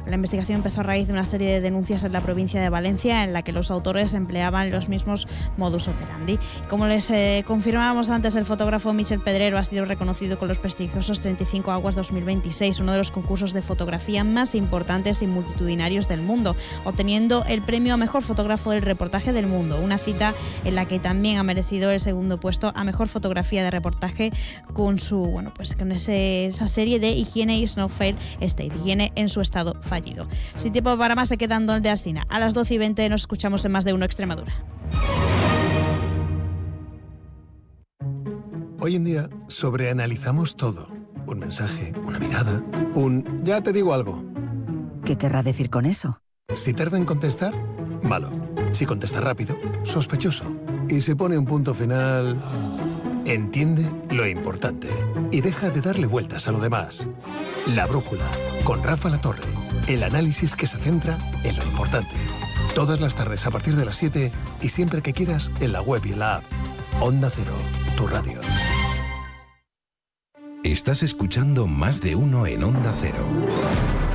La investigación empezó a raíz de una serie de denuncias en la provincia de Valencia en la que los autores empleaban los mismos modus operandi. Como les confirmábamos antes, el fotógrafo Michel Pedrero ha sido reconocido con los prestigiosos 35 Aguas 2026, uno de los concursos de fotografía más importantes y multitudinarios del mundo, obteniendo el premio a Mejor Fotógrafo del Reportaje del Mundo, una cita en la que también ha merecido el segundo puesto a Mejor Fotografía de Reportaje con esa serie de Higiene is no failed state, higiene en su estado fallido. Sin tiempo para más, se quedan donde Alsina. A las 12:20 nos escuchamos en Más de Uno Extremadura. Hoy en día sobreanalizamos todo. Un mensaje, una mirada, ya te digo algo. ¿Qué querrá decir con eso? Si tarda en contestar, malo. Si contesta rápido, sospechoso. Y si pone un punto final, entiende lo importante y deja de darle vueltas a lo demás. La Brújula, con Rafa Latorre. El análisis que se centra en lo importante. Todas las tardes a partir de las 7 y siempre que quieras en la web y en la app. Onda Cero, tu radio. Estás escuchando Más de Uno en Onda Cero.